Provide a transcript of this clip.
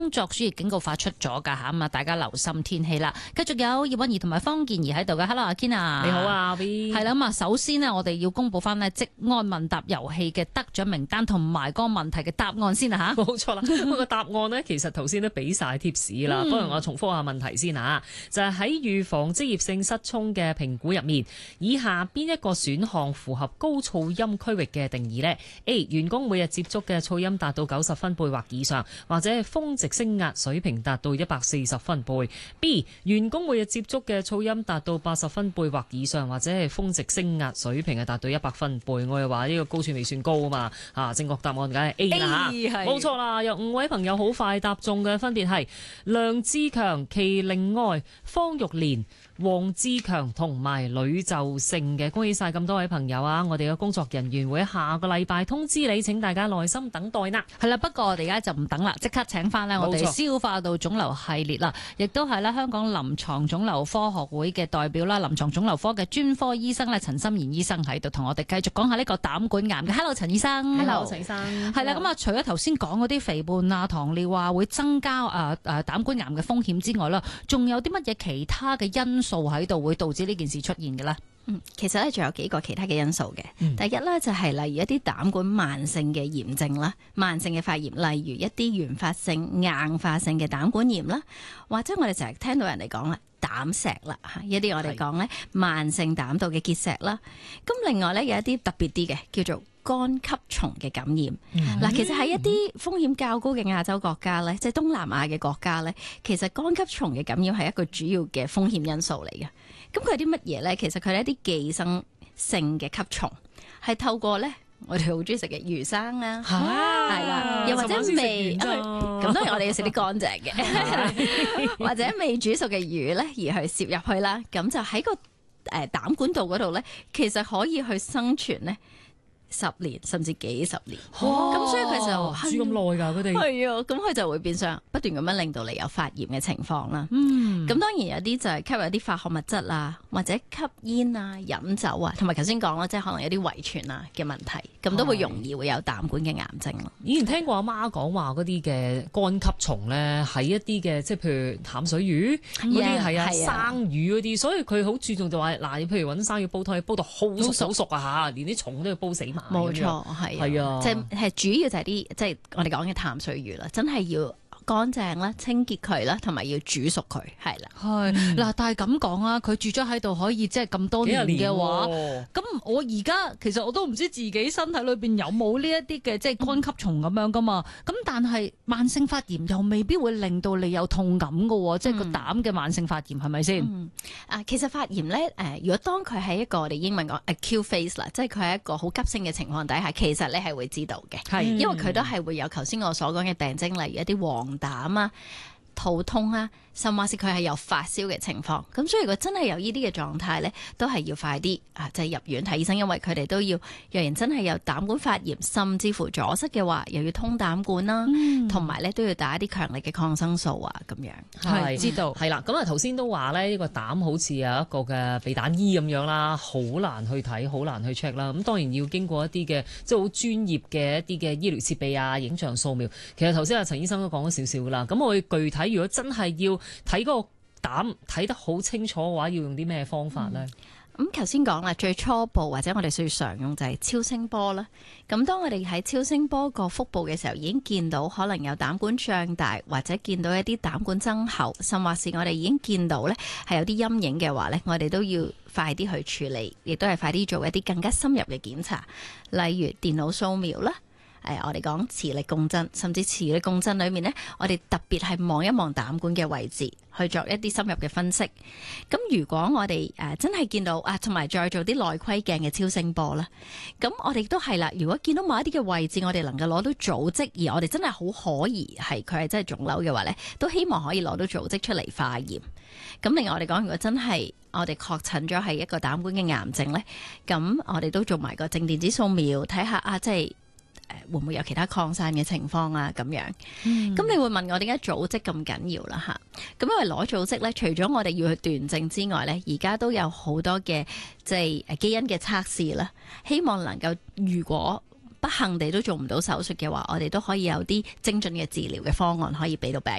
工作暑熱警告發出咗㗎嚇，咁啊大家留心天氣啦。繼續有葉韻儀同埋方健儀喺度嘅 ，Hello 阿 Ken 啊， 你好啊，阿 B。 係啦，咁啊首先呢，我哋要公佈翻呢職安問答遊戲嘅得獎名單同埋個問題嘅答案先啊嚇。 冇錯啦，不過答案呢，其實頭先都俾晒貼士啦。不如我重複下問題先啊，就係喺預防職業性失聰嘅評估入面，以下邊一個選項符合高噪音區域嘅定義呢？ A. 員工每日接觸嘅噪音達到90分貝或以上，或者係峰值聲壓水平達到140分貝。B. 員工每日接觸嘅噪音達到80分貝或以上，或者係峰值聲壓水平係達到100分貝。我哋話呢個高處未算高啊嘛，正確答案梗係 A 啦嚇，冇錯啦。有5位朋友好快答中嘅，分別係梁志強、祁靈愛、方玉蓮、黃志強同埋呂就勝嘅，恭喜晒咁多位朋友啊！我哋嘅工作人員會下個禮拜通知你，請大家耐心等待啦。 係啦，不過我哋而家就唔等啦，即刻請翻呢我哋消化道腫瘤系列啦，亦都係咧香港臨床腫瘤科學會嘅代表啦，臨床腫瘤科嘅專科醫生咧陳心妍醫生喺度同我哋繼續講下呢個膽管癌嘅。Hello 陳醫生 ，Hello 陳醫生， 係啦，咁啊除咗頭先講嗰啲肥胖啊、糖尿啊會增加膽管癌嘅風險之外啦，仲有啲乜嘢其他嘅因素喺度會導致呢件事出現嘅咧？ 其實咧仲有幾個其他嘅因素嘅。第一咧就係例如一啲膽管慢性嘅炎症啦，慢性嘅發炎，例如一啲原發性、硬化性嘅膽管炎啦，或者我哋成日聽到人哋講啦膽石啦，一啲我哋講咧慢性膽道嘅結石啦。咁另外咧有一啲特別啲嘅叫做肝吸蟲嘅感染。嗱，其實喺一啲風險較高嘅亞洲國家咧，即係東南亞嘅國家咧，其實肝吸蟲嘅感染係一個主要嘅風險因素嚟嘅。咁佢係啲乜嘢咧？其實佢係一啲寄生性嘅吸蟲，係透過咧我哋好中意食嘅魚生啊，係啦，又或者未咁當然我哋要食啲乾淨嘅，或者未煮熟嘅魚咧，而去攝入去啦，咁就喺個膽管道嗰度咧，其實可以去生存咧10年甚至幾十年，咁所以佢就住咁耐㗎，佢哋係啊，咁佢就會變相不斷咁樣令到你有發炎嘅情況啦。咁當然有啲就係吸入一啲化學物質啊，或者吸煙啊、飲酒啊，同埋頭先講啦，即係可能有啲遺傳啊嘅問題，咁都會容易會有膽管嘅癌症咯。 以前聽過阿媽講話嗰啲嘅肝吸蟲咧，係一啲嘅，即係譬如淡水魚嗰啲係啊，生魚嗰啲，所以佢好注重就話嗱，譬如揾生魚煲湯，煲到好熟好熟啊嚇，連啲蟲都要煲死埋。 冇錯，係啊，即係主要就係啲即係我哋講嘅淡水魚啦，真係要乾淨啦、清潔佢啦，同埋要煮熟佢，係啦。 係嗱，但係咁講啊，佢住咗喺度可以即係咁多年嘅話，咁我而家其實我都唔知自己身體裏邊有冇呢一啲嘅即係肝吸蟲咁樣噶嘛。咁但係慢性發炎又未必會令到你有痛感噶喎，即係個膽嘅慢性發炎係咪先？ 其實發炎咧，如果當佢喺一個我哋英文講 acute phase 啦，即係佢係一個好急性嘅情況底下，其實你係會知道嘅，因為佢都係會有頭先我所講嘅病徵，例如一啲黃疸啊、肚痛啊，甚至佢係有發燒嘅情況。咁所以如果真係有呢啲嘅狀態咧，都係要快啲即係入院睇醫生，因為佢哋都要若然真係有膽管發炎，甚至乎阻塞嘅話，又要通膽管啦，同埋咧都要打一啲強力嘅抗生素啊，咁樣。 係知道係啦。咁啊頭先都話咧，呢個膽好似有一個嘅避彈衣咁樣啦，好難去睇，好難去 check 啦。咁當然要經過一啲嘅即係好專業嘅一啲嘅醫療設備啊，影像掃描。其實頭先阿陳醫生都講咗少少啦。咁我哋具體如果真係要睇嗰個膽睇得好清楚嘅話，要用啲咩方法呢？ 咁頭先講啦，最初步或者我哋最常用就係超聲波啦。咁當我哋喺超聲波個腹部嘅時候，已經見到可能有膽管脹大，或者見到一啲膽管增厚，甚或是我哋已經見到咧係有啲陰影嘅話咧，我哋都要快啲去處理，亦都係快啲做一啲更加深入嘅檢查，例如電腦掃描啦。我哋講磁力共振，甚至磁力共振裏面呢，我哋特別係望一望膽管嘅位置，去作一啲深入嘅分析。咁如果我哋真係見到同埋再做啲內窺鏡嘅超聲波啦，咁我哋都係啦。如果見到某一啲嘅位置，我哋能夠攞到組織，而我哋真係好可疑係佢係真係腫瘤嘅話呢，都希望可以攞到組織出嚟化驗。咁另外我哋講，如果真係我哋確診咗係一個膽管嘅癌症呢，咁我哋都做埋個正電子掃描，睇下即係會唔會有其他擴散嘅情況啊？咁樣，咁你會問我點解組織咁緊要啦？吓，咁因為攞組織咧，除咗我哋要去斷症之外咧，而家都有好多嘅即係基因嘅測試啦，希望能夠如果不幸地都做唔到手術嘅話，我哋都可以有啲精準嘅治療嘅方案可以俾到病